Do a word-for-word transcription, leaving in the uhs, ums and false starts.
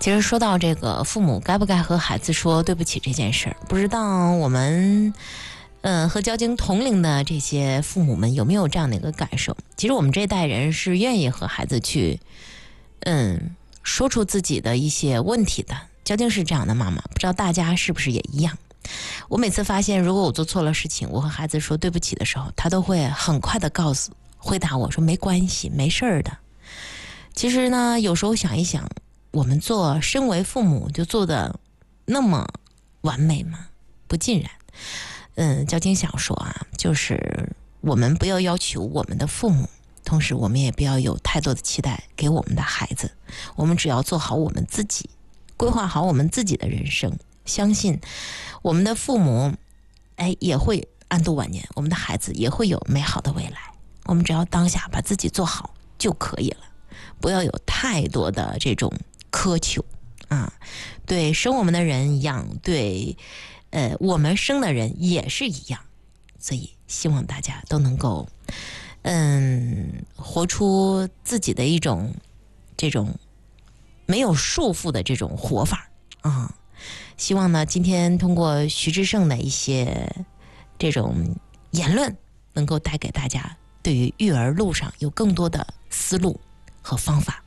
其实说到这个父母该不该和孩子说对不起这件事儿，不知道我们呃和交警同龄的这些父母们有没有这样的一个感受？其实我们这代人是愿意和孩子去嗯说出自己的一些问题的。交警是这样的妈妈，不知道大家是不是也一样？我每次发现如果我做错了事情，我和孩子说对不起的时候，他都会很快的告诉回答我说没关系，没事儿的。其实呢，有时候想一想，我们做身为父母就做的那么完美吗？不尽然。嗯，交警想说啊，就是我们不要要求我们的父母，同时我们也不要有太多的期待给我们的孩子，我们只要做好我们自己，规划好我们自己的人生，相信我们的父母哎也会安度晚年，我们的孩子也会有美好的未来，我们只要当下把自己做好就可以了，不要有太多的这种苛求啊，对生我们的人一样，对呃我们生的人也是一样，所以希望大家都能够嗯活出自己的一种这种没有束缚的这种活法啊。希望呢，今天通过徐志胜的一些这种言论，能够带给大家对于育儿路上有更多的思路和方法。